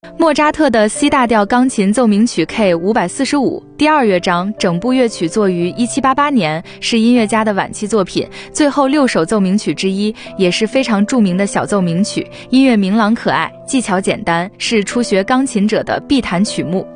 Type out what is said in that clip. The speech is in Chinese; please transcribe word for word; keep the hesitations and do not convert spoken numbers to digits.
莫扎特的 C 大调钢琴奏鸣曲 K 五百四十五第二乐章，整部乐曲作于一七八八年，是音乐家的晚期作品，最后六首奏鸣曲之一，也是非常著名的小奏鸣曲。音乐明朗可爱，技巧简单，是初学钢琴者的必弹曲目。